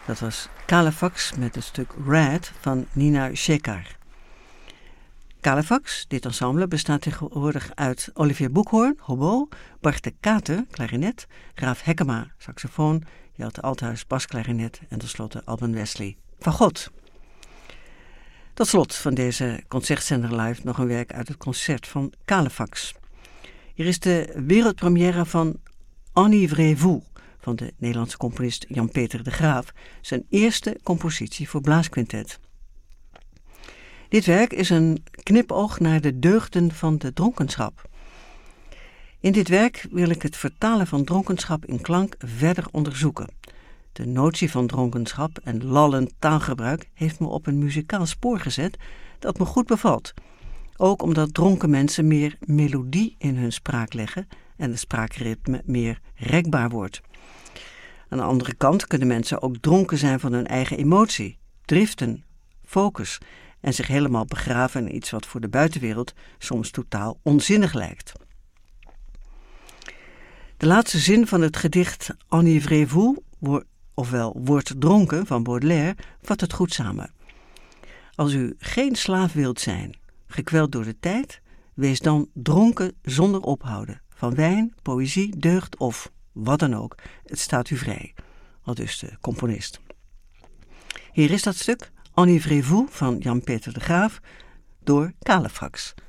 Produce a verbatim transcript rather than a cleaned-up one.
Dat was Calefax met het stuk Red van Nina Shekhar. Calefax, dit ensemble, bestaat tegenwoordig uit Olivier Boekhoorn, hobo, Bart de Kater, klarinet, Raaf Hekkema, saxofoon, Jelte Althuis, basklarinet en tenslotte Alban Wesley, fagot. Tot slot van deze Concertzender Live nog een werk uit het concert van Calefax. Hier is de wereldpremière van Enivrez-vous van de Nederlandse componist Jan-Peter de Graaf, zijn eerste compositie voor blaasquintet. Dit werk is een knipoog naar de deugden van de dronkenschap. In dit werk wil ik het vertalen van dronkenschap in klank verder onderzoeken. De notie van dronkenschap en lallend taalgebruik heeft me op een muzikaal spoor gezet dat me goed bevalt. Ook omdat dronken mensen meer melodie in hun spraak leggen en het spraakritme meer rekbaar wordt. Aan de andere kant kunnen mensen ook dronken zijn van hun eigen emotie, driften, focus en zich helemaal begraven in iets wat voor de buitenwereld soms totaal onzinnig lijkt. De laatste zin van het gedicht Enivrez-vous, ofwel Word dronken van Baudelaire, vat het goed samen. Als u geen slaaf wilt zijn, gekweld door de tijd, wees dan dronken zonder ophouden, van wijn, poëzie, deugd of wat dan ook. Het staat u vrij, aldus de componist. Hier is dat stuk Enivrez-vous van Jan-Peter de Graaf door Calefax.